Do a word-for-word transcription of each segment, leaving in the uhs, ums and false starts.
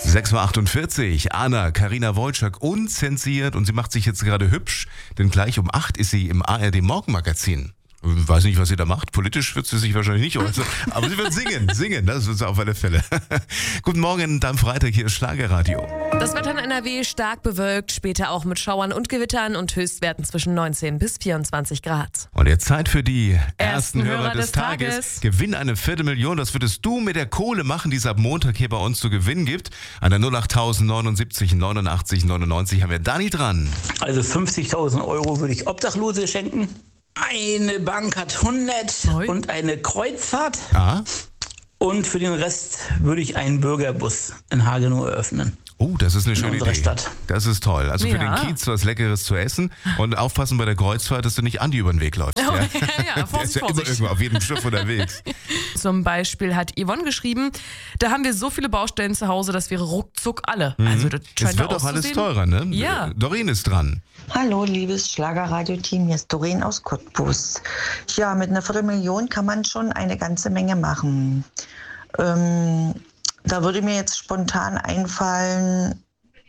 sechs Uhr achtundvierzig, Anna Karina Wojcik unzensiert und sie macht sich jetzt gerade hübsch, denn gleich um acht ist sie im A R D Morgenmagazin. Ich weiß nicht, was sie da macht. Politisch wird sie sich wahrscheinlich nicht äußern. Aber sie wird singen, singen, das ist auf alle Fälle. Guten Morgen, am Freitag, hier ist Schlagerradio. Das Wetter in N R W stark bewölkt, später auch mit Schauern und Gewittern und Höchstwerten zwischen neunzehn bis vierundzwanzig Grad. Und jetzt Zeit für die ersten, Ersten Hörer, Hörer des, des Tages. Tages. Gewinn eine Viertelmillion, das würdest du mit der Kohle machen, die es ab Montag hier bei uns zu gewinnen gibt. An der null acht neunundsiebzig neunundachtzig neunundneunzig haben wir Dani dran. Also fünfzigtausend Euro würde ich Obdachlose schenken. Eine Bank hat hundert Oi. und eine Kreuzfahrt. Ah. Und für den Rest würde ich einen Bürgerbus in Hagenow eröffnen. Oh, das ist eine In schöne unserer Idee. Stadt. Das ist toll. Also für Ja. den Kiez was Leckeres zu essen und aufpassen bei der Kreuzfahrt, dass du nicht Andi über den Weg läufst. Oh, ja? ja, ja, Der ist ja immer Vorsicht. irgendwo auf jedem Schiff unterwegs. Zum Beispiel hat Yvonne geschrieben, da haben wir so viele Baustellen zu Hause, das wäre ruckzuck alle. Also das scheint Es wird auch alles auszusehen. teurer, ne? Ja. Doreen ist dran. Hallo, liebes Schlagerradio-Team, hier ist Doreen aus Cottbus. Ja, mit einer Viertelmillion kann man schon eine ganze Menge machen. Ähm, da würde mir jetzt spontan einfallen,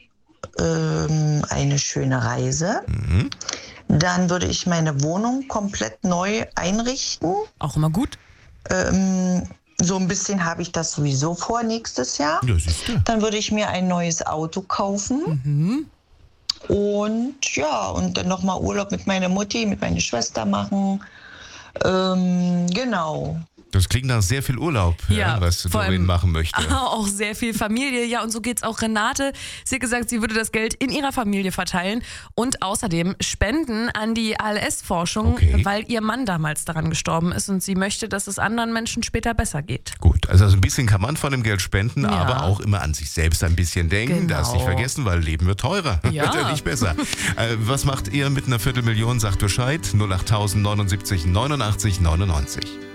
ähm, eine schöne Reise. Mhm. Dann würde ich meine Wohnung komplett neu einrichten. Auch immer gut. Ähm, so ein bisschen habe ich das sowieso vor nächstes Jahr. Ja, siehst du. Dann würde ich mir ein neues Auto kaufen. Mhm. Und ja, und dann nochmal Urlaub mit meiner Mutti, mit meiner Schwester machen. Ähm, genau. Das klingt nach sehr viel Urlaub, ja, Ja, was vor Doreen allem- machen möchte. Auch sehr viel Familie. Ja, und so geht's auch Renate. Sie hat gesagt, sie würde das Geld in ihrer Familie verteilen und außerdem spenden an die A L S-Forschung, Okay. weil ihr Mann damals daran gestorben ist und sie möchte, dass es anderen Menschen später besser geht. Gut, also ein bisschen kann man von dem Geld spenden, Ja. aber auch immer an sich selbst ein bisschen denken. Genau. Das nicht vergessen, weil Leben wird teurer. Ja. Wird ja nicht besser. äh, was macht ihr mit einer Viertelmillion? Sagt Bescheid. null acht neunundsiebzig neunundachtzig neunundneunzig.